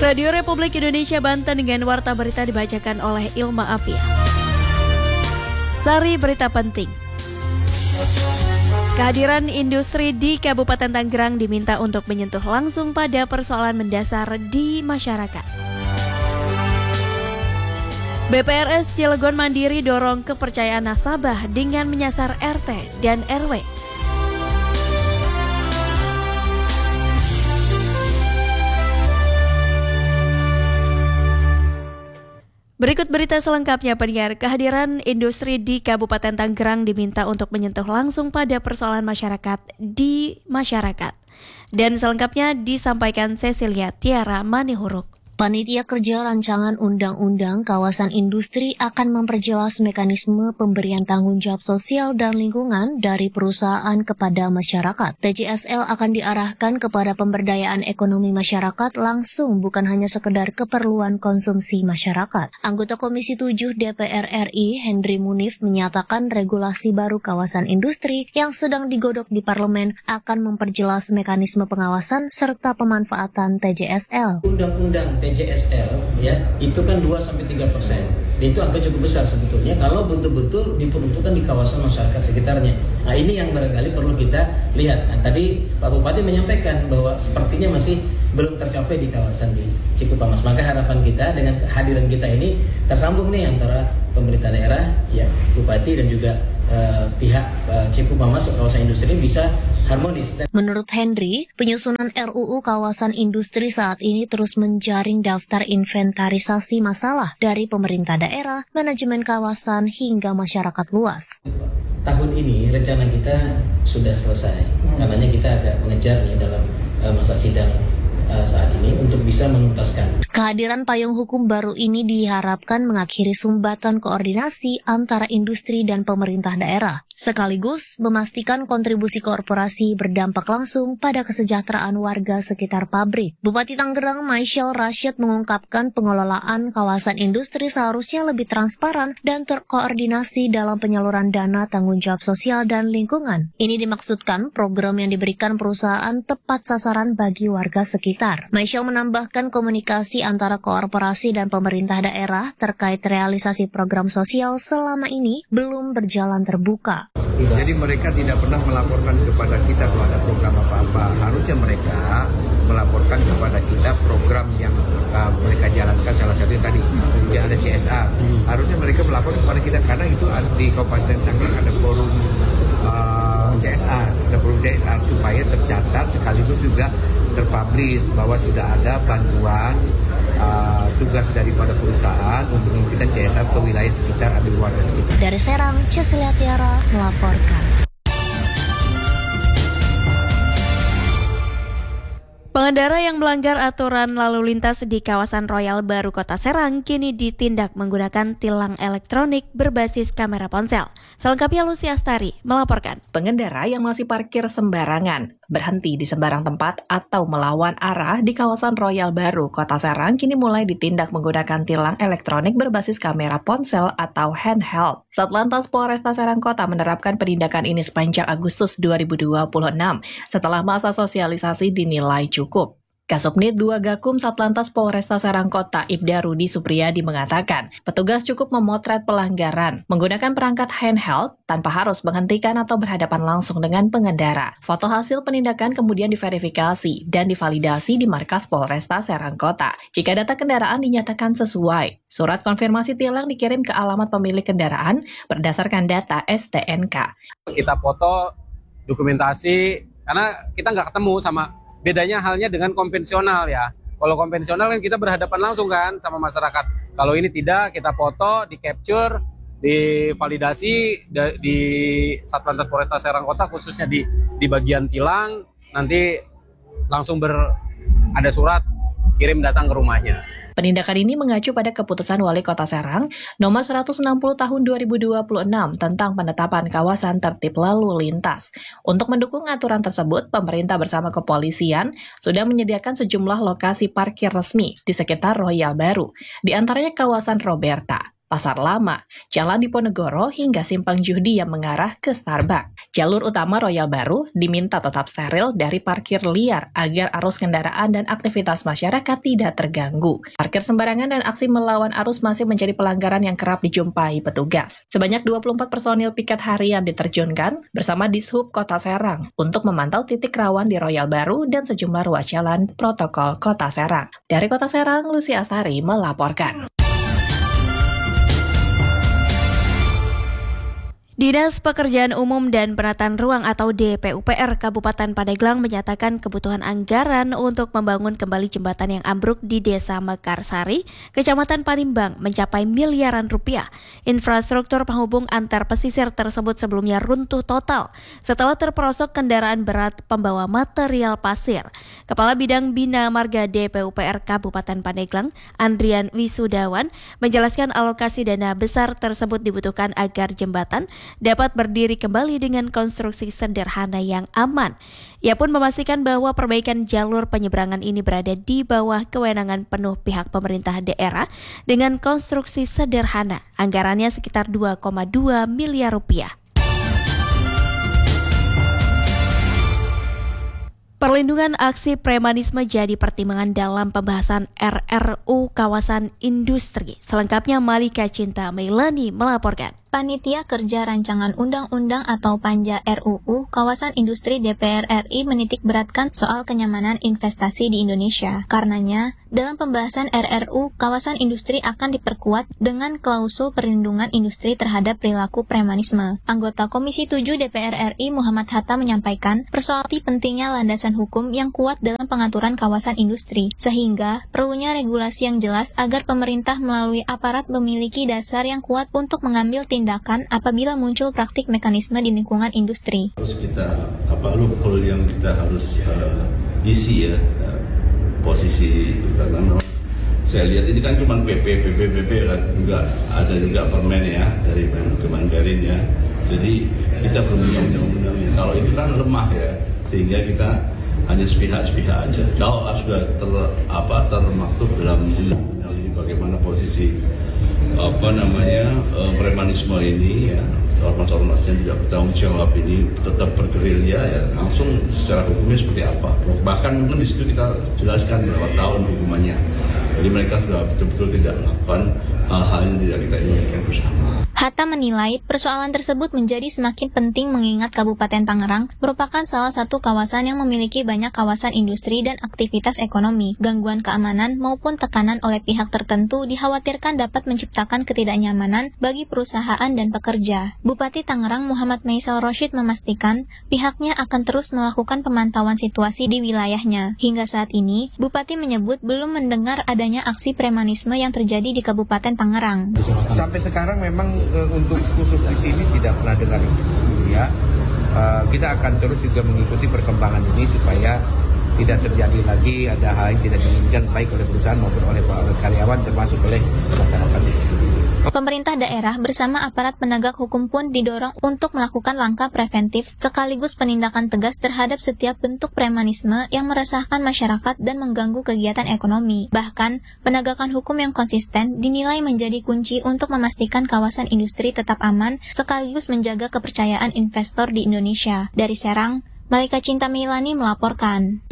Radio Republik Indonesia Banten dengan warta berita dibacakan oleh Ilma Afia. Sari berita penting. Kehadiran industri di Kabupaten Tangerang diminta untuk menyentuh langsung pada persoalan mendasar di masyarakat. BPRS Cilegon Mandiri dorong kepercayaan nasabah dengan menyasar RT dan RW. Berikut berita selengkapnya pendengar. Kehadiran industri di Kabupaten Tangerang diminta untuk menyentuh langsung pada persoalan masyarakat di masyarakat. Dan selengkapnya disampaikan Cecilia Tiara Manihuruk. Panitia Kerja Rancangan Undang-Undang Kawasan Industri akan memperjelas mekanisme pemberian tanggung jawab sosial dan lingkungan dari perusahaan kepada masyarakat. TJSL akan diarahkan kepada pemberdayaan ekonomi masyarakat langsung, bukan hanya sekedar keperluan konsumsi masyarakat. Anggota Komisi 7 DPR RI Henry Munif menyatakan regulasi baru kawasan industri yang sedang digodok di parlemen akan memperjelas mekanisme pengawasan serta pemanfaatan TJSL. Undang-undang TJSL ya itu kan 2-3%. Itu angka cukup besar sebetulnya kalau betul-betul diperuntukkan di kawasan masyarakat sekitarnya. Nah, ini yang barangkali perlu kita lihat. Nah, tadi Pak Bupati menyampaikan bahwa sepertinya masih belum tercapai di kawasan di Cikupamas. Maka harapan kita dengan kehadiran kita ini tersambung nih antara pemerintah daerah, ya, Bupati dan juga pihak Cikupamas kawasan industri bisa harmonis. Menurut Henry, penyusunan RUU kawasan industri saat ini terus menjaring daftar inventarisasi masalah dari pemerintah daerah, manajemen kawasan hingga masyarakat luas. Tahun ini rencana kita sudah selesai. Karenanya kita agak mengejar nih dalam masa sidang saat ini untuk bisa menuntaskan. Kehadiran payung hukum baru ini diharapkan mengakhiri sumbatan koordinasi antara industri dan pemerintah daerah, sekaligus memastikan kontribusi korporasi berdampak langsung pada kesejahteraan warga sekitar pabrik. Bupati Tangerang Michael Rashid mengungkapkan pengelolaan kawasan industri seharusnya lebih transparan dan terkoordinasi dalam penyaluran dana tanggung jawab sosial dan lingkungan. Ini dimaksudkan program yang diberikan perusahaan tepat sasaran bagi warga sekitar. Michael menambahkan komunikasi antara korporasi dan pemerintah daerah terkait realisasi program sosial selama ini belum berjalan terbuka. Jadi mereka tidak pernah melaporkan kepada kita kalau ada program apa-apa. Harusnya mereka melaporkan kepada kita program yang mereka jalankan, salah satunya tadi yang ada CSR. Harusnya mereka melapor kepada kita karena itu di Kabupaten Tangerang ada forum CSR, supaya tercatat sekaligus juga terpublish bahwa sudah ada bantuan tugas daripada perusahaan untuk memberikan CSR ke wilayah sekitar atau warga sekitar. Dari Serang, Cecilia Tiara melaporkan. Pengendara yang melanggar aturan lalu lintas di kawasan Royal Baru Kota Serang kini ditindak menggunakan tilang elektronik berbasis kamera ponsel. Selengkapnya Lucy Astari melaporkan. Pengendara yang masih parkir sembarangan, berhenti di sembarang tempat atau melawan arah di kawasan Royal Baru Kota Serang kini mulai ditindak menggunakan tilang elektronik berbasis kamera ponsel atau handheld. Satlantas Polresta Serang Kota menerapkan penindakan ini sepanjang Agustus 2026 setelah masa sosialisasi dinilai cukup. Kasubnit 2 Gakum Satlantas Polresta Serang Kota Ibda Rudi Supriyadi mengatakan, petugas cukup memotret pelanggaran menggunakan perangkat handheld tanpa harus menghentikan atau berhadapan langsung dengan pengendara. Foto hasil penindakan kemudian diverifikasi dan divalidasi di markas Polresta Serang Kota. Jika data kendaraan dinyatakan sesuai, surat konfirmasi tilang dikirim ke alamat pemilik kendaraan berdasarkan data STNK. Kita foto, dokumentasi, karena kita nggak ketemu sama. Bedanya halnya dengan konvensional ya. Kalau konvensional kan kita berhadapan langsung kan sama masyarakat. Kalau ini tidak, kita foto, di capture, divalidasi di Satlantas Polresta Serang Kota khususnya di bagian tilang, nanti langsung ada surat kirim datang ke rumahnya. Penindakan ini mengacu pada keputusan Wali Kota Serang nomor 160 tahun 2026 tentang penetapan kawasan tertib lalu lintas. Untuk mendukung aturan tersebut, pemerintah bersama kepolisian sudah menyediakan sejumlah lokasi parkir resmi di sekitar Royal Baru, di antaranya kawasan Roberta, Pasar Lama, Jalan Diponegoro hingga Simpang Juhdi yang mengarah ke Starbucks. Jalur utama Royal Baru diminta tetap steril dari parkir liar agar arus kendaraan dan aktivitas masyarakat tidak terganggu. Parkir sembarangan dan aksi melawan arus masih menjadi pelanggaran yang kerap dijumpai petugas. Sebanyak 24 personil piket harian diterjunkan bersama Dishub Kota Serang untuk memantau titik rawan di Royal Baru dan sejumlah ruas jalan protokol Kota Serang. Dari Kota Serang, Lucy Astari melaporkan. Dinas Pekerjaan Umum dan Penataan Ruang atau DPUPR Kabupaten Pandeglang menyatakan kebutuhan anggaran untuk membangun kembali jembatan yang ambruk di Desa Mekarsari, Kecamatan Panimbang mencapai miliaran rupiah. Infrastruktur penghubung antar pesisir tersebut sebelumnya runtuh total setelah terperosok kendaraan berat pembawa material pasir. Kepala Bidang Bina Marga DPUPR Kabupaten Pandeglang, Andrian Wisudawan, menjelaskan alokasi dana besar tersebut dibutuhkan agar jembatan dapat berdiri kembali dengan konstruksi sederhana yang aman. Ia pun memastikan bahwa perbaikan jalur penyeberangan ini berada di bawah kewenangan penuh pihak pemerintah daerah dengan konstruksi sederhana. Anggarannya sekitar 2,2 miliar rupiah. Perlindungan aksi premanisme jadi pertimbangan dalam pembahasan RRU Kawasan Industri. Selengkapnya Malika Cinta Meilani melaporkan. Panitia Kerja Rancangan Undang-Undang atau Panja RUU Kawasan Industri DPR RI menitikberatkan soal kenyamanan investasi di Indonesia. Karenanya, dalam pembahasan RRU Kawasan Industri akan diperkuat dengan klausul perlindungan industri terhadap perilaku premanisme. Anggota Komisi 7 DPR RI Muhammad Hatta menyampaikan persoalan pentingnya landasan hukum yang kuat dalam pengaturan kawasan industri, sehingga perlunya regulasi yang jelas agar pemerintah melalui aparat memiliki dasar yang kuat untuk mengambil tindakan apabila muncul praktik mekanisme di lingkungan industri. Harus kita loophole yang kita harus isi ya posisi itu, karena memang saya lihat ini kan cuma PP kan juga ada juga permen ya dari Kemenperin ya. Jadi kita belum punya undang-undangnya. Kalau itu kan lemah ya, sehingga kita hanya sepihak aja. Kalau sudah termaktub dalam undang-undang ini bagaimana posisi premanisme ini ya, ormas-ormas yang tidak bertanggung jawab ini tetap bergerilya ya, langsung secara hukumnya seperti apa. Bahkan mungkin di situ kita jelaskan berapa tahun hukumannya. Jadi mereka sudah betul-betul tidak melakukan hal-hal yang tidak kita inginkan bersama. Hatta menilai persoalan tersebut menjadi semakin penting mengingat Kabupaten Tangerang merupakan salah satu kawasan yang memiliki banyak kawasan industri dan aktivitas ekonomi. Gangguan keamanan maupun tekanan oleh pihak tertentu dikhawatirkan dapat menciptakan ketidaknyamanan bagi perusahaan dan pekerja. Bupati Tangerang Muhammad Maisal Rosyid memastikan pihaknya akan terus melakukan pemantauan situasi di wilayahnya. Hingga saat ini, Bupati menyebut belum mendengar adanya aksi premanisme yang terjadi di Kabupaten Tangerang. Sampai sekarang memang untuk khusus di sini tidak pernah dengar itu ya. Kita akan terus juga mengikuti perkembangan ini supaya tidak terjadi lagi ada hal yang tidak diinginkan baik oleh perusahaan maupun oleh karyawan termasuk oleh masyarakat. Pemerintah daerah bersama aparat penegak hukum pun didorong untuk melakukan langkah preventif sekaligus penindakan tegas terhadap setiap bentuk premanisme yang meresahkan masyarakat dan mengganggu kegiatan ekonomi. Bahkan, penegakan hukum yang konsisten dinilai menjadi kunci untuk memastikan kawasan industri tetap aman sekaligus menjaga kepercayaan investor di Indonesia. Dari Serang, Malika Cinta Meilani melaporkan.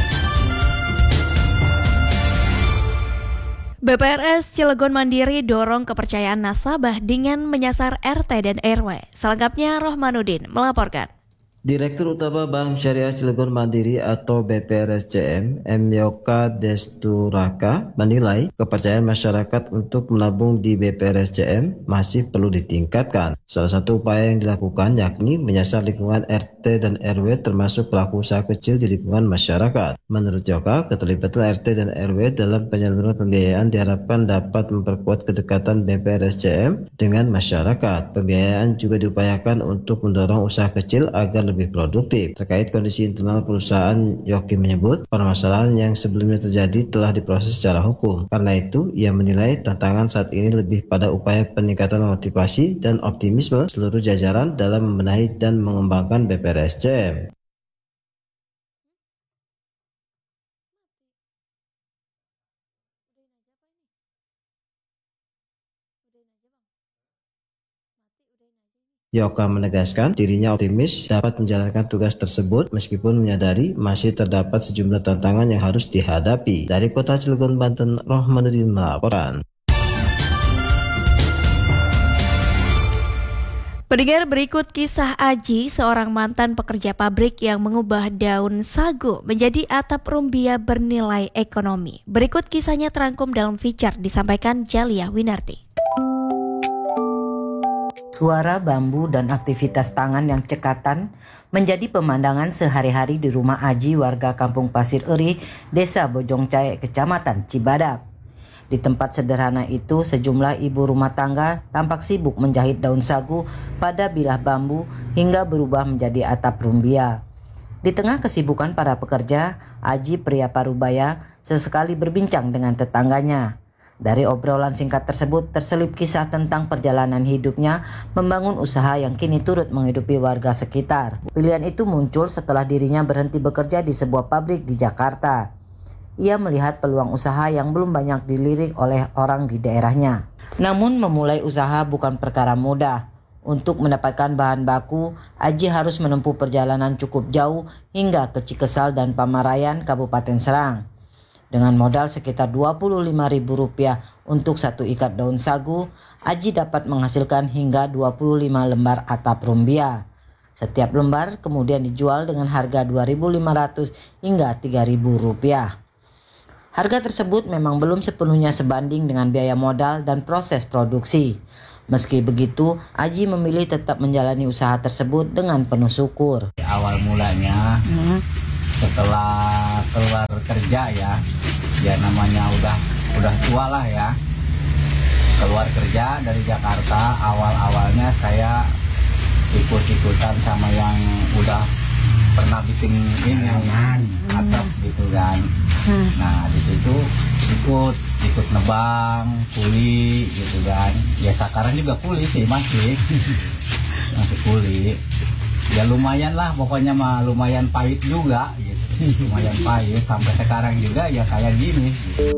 BPRS Cilegon Mandiri dorong kepercayaan nasabah dengan menyasar RT dan RW. Selengkapnya Rohmanuddin melaporkan. Direktur Utama Bank Syariah Cilegon Mandiri atau BPRSCM, M. Yoka Desturaka, menilai kepercayaan masyarakat untuk menabung di BPRSCM masih perlu ditingkatkan. Salah satu upaya yang dilakukan yakni menyasar lingkungan RT dan RW termasuk pelaku usaha kecil di lingkungan masyarakat. Menurut Yoka, keterlibatan RT dan RW dalam penyalur pembiayaan diharapkan dapat memperkuat kedekatan BPRSCM dengan masyarakat. Pembiayaan juga diupayakan untuk mendorong usaha kecil agar lebih produktif. Terkait kondisi internal perusahaan, Yoki menyebut permasalahan yang sebelumnya terjadi telah diproses secara hukum. Karena itu, ia menilai tantangan saat ini lebih pada upaya peningkatan motivasi dan optimisme seluruh jajaran dalam membenahi dan mengembangkan BPRSCM. Yoka menegaskan dirinya optimis dapat menjalankan tugas tersebut meskipun menyadari masih terdapat sejumlah tantangan yang harus dihadapi. Dari Kota Cilegon, Banten, Rohmanuddin melaporkan. Pendengar, berikut kisah Aji, seorang mantan pekerja pabrik yang mengubah daun sagu menjadi atap rumbia bernilai ekonomi. Berikut kisahnya terangkum dalam feature disampaikan Jalia Winarti. Suara bambu dan aktivitas tangan yang cekatan menjadi pemandangan sehari-hari di rumah Aji, warga Kampung Pasir Eri, Desa Bojongcae, Kecamatan Cibadak. Di tempat sederhana itu, sejumlah ibu rumah tangga tampak sibuk menjahit daun sagu pada bilah bambu hingga berubah menjadi atap rumbia. Di tengah kesibukan para pekerja, Aji, pria parubaya, sesekali berbincang dengan tetangganya. Dari obrolan singkat tersebut terselip kisah tentang perjalanan hidupnya membangun usaha yang kini turut menghidupi warga sekitar. Pilihan itu muncul setelah dirinya berhenti bekerja di sebuah pabrik di Jakarta. Ia melihat peluang usaha yang belum banyak dilirik oleh orang di daerahnya. Namun memulai usaha bukan perkara mudah. Untuk mendapatkan bahan baku, Aji harus menempuh perjalanan cukup jauh hingga ke Cikesal dan Pamarayan, Kabupaten Serang. Dengan modal sekitar Rp25.000 untuk satu ikat daun sagu, Aji dapat menghasilkan hingga 25 lembar atap rumbia. Setiap lembar kemudian dijual dengan harga Rp2.500 hingga Rp3.000. Harga tersebut memang belum sepenuhnya sebanding dengan biaya modal dan proses produksi. Meski begitu, Aji memilih tetap menjalani usaha tersebut dengan penuh syukur. Awal mulanya setelah keluar kerja ya namanya udah tua lah ya. Keluar kerja dari Jakarta, awalnya saya ikut-ikutan sama yang udah pernah bikin ini atap gitu kan. Nah di situ ikut nebang, kuli gitu kan. Ya sekarang juga kuli sih masih kuli. Ya lumayan lah, pokoknya mah lumayan pahit juga gitu. Lumayan pahit sampai sekarang juga ya kayak gini.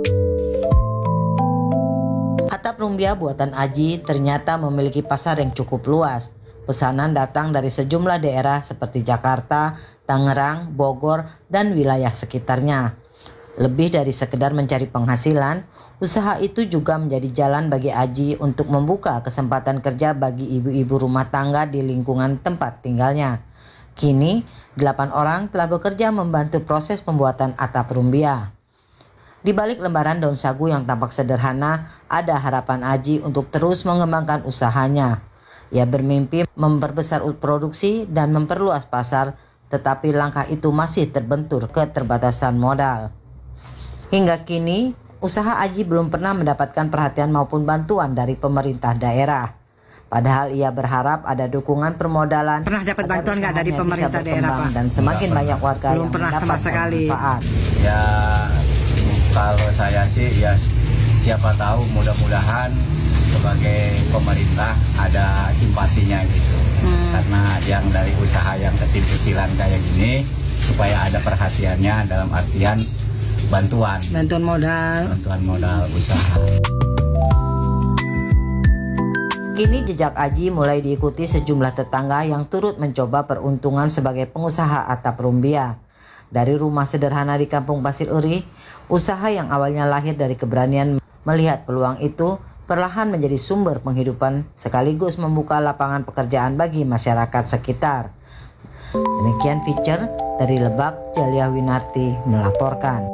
Atap rumbia buatan Aji ternyata memiliki pasar yang cukup luas. Pesanan datang dari sejumlah daerah seperti Jakarta, Tangerang, Bogor, dan wilayah sekitarnya. Lebih dari sekedar mencari penghasilan, usaha itu juga menjadi jalan bagi Aji untuk membuka kesempatan kerja bagi ibu-ibu rumah tangga di lingkungan tempat tinggalnya. Kini, 8 orang telah bekerja membantu proses pembuatan atap rumbia. Di balik lembaran daun sagu yang tampak sederhana, ada harapan Aji untuk terus mengembangkan usahanya. Ia bermimpi memperbesar produksi dan memperluas pasar, tetapi langkah itu masih terbentur keterbatasan modal. Hingga kini, usaha Aji belum pernah mendapatkan perhatian maupun bantuan dari pemerintah daerah. Padahal ia berharap ada dukungan permodalan. Pernah dapat bantuan nggak dari pemerintah daerah, Pak? Dan semakin banyak warga belum yang pernah sama sekali. manfaat. Ya kalau saya sih ya siapa tahu mudah-mudahan sebagai pemerintah ada simpatinya gitu. Karena yang dari usaha yang kecil-kecilan kayak gini supaya ada perhatiannya dalam artian bantuan modal usaha. Kini jejak Aji mulai diikuti sejumlah tetangga yang turut mencoba peruntungan sebagai pengusaha atap rumbia. Dari rumah sederhana di Kampung Pasir Eri, usaha yang awalnya lahir dari keberanian melihat peluang itu perlahan menjadi sumber penghidupan sekaligus membuka lapangan pekerjaan bagi masyarakat sekitar. Demikian feature dari Lebak, Jalia Winarti melaporkan.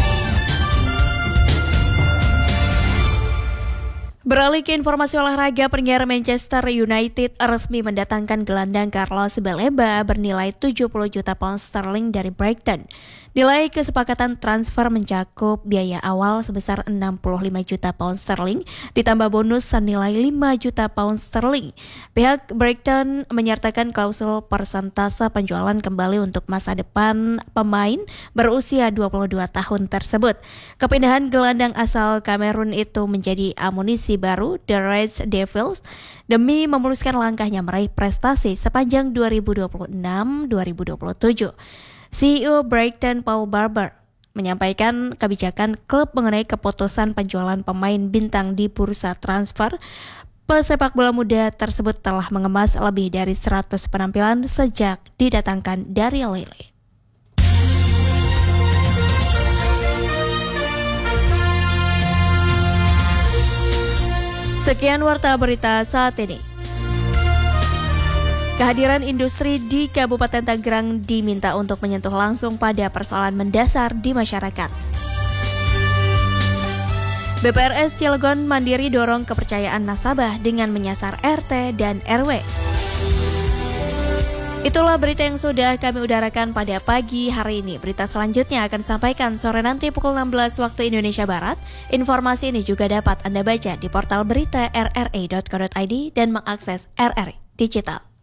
Beralih ke informasi olahraga, penyiar Manchester United resmi mendatangkan gelandang Carlos Baleba bernilai 70 juta pound sterling dari Brighton. Nilai kesepakatan transfer mencakup biaya awal sebesar 65 juta pound sterling ditambah bonus senilai 5 juta pound sterling. Pihak Brighton menyertakan klausul persentase penjualan kembali untuk masa depan pemain berusia 22 tahun tersebut. Kepindahan gelandang asal Kamerun itu menjadi amunisi baru The Red Devils demi memuluskan langkahnya meraih prestasi sepanjang 2026-2027. CEO Brighton Paul Barber menyampaikan kebijakan klub mengenai keputusan penjualan pemain bintang di bursa transfer Pesepak bola muda tersebut telah mengemas lebih dari 100 penampilan sejak didatangkan dari Lille. Sekian warta berita saat ini. Kehadiran industri di Kabupaten Tangerang diminta untuk menyentuh langsung pada persoalan mendasar di masyarakat. BPRS Cilegon Mandiri dorong kepercayaan nasabah dengan menyasar RT dan RW. Itulah berita yang sudah kami udarakan pada pagi hari ini. Berita selanjutnya akan disampaikan sore nanti pukul 16 waktu Indonesia Barat. Informasi ini juga dapat Anda baca di portal berita rri.co.id dan mengakses RRI Digital.